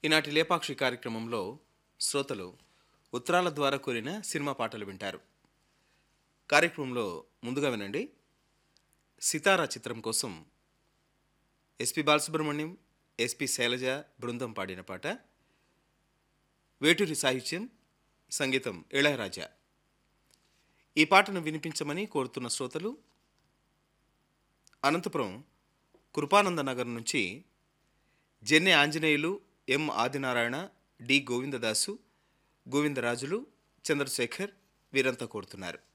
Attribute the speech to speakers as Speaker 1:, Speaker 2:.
Speaker 1: ఈనాటి లేపాక్షి కార్యక్రమంలో శ్రోతలు ఉత్తరాల ద్వారా కోరిన సినిమా పాటలు వింటారు. కార్యక్రమంలో ముందుగా వినండి. సితారా చిత్రం కోసం ఎస్పి బాలసుబ్రహ్మణ్యం, ఎస్పి శైలజ బృందం పాడిన పాట. వేటూరి సాహిత్యం, సంగీతం ఇళయరాజా. ఈ పాటను వినిపించమని కోరుతున్న శ్రోతలు అనంతపురం కృపానంద నగర్ నుంచి జెన్నె ఆంజనేయులు, ఎం ఆదినారాయణ, డి గోవిందదాసు, గోవిందరాజులు, చంద్రశేఖర్ వీరంతా కోరుతున్నారు.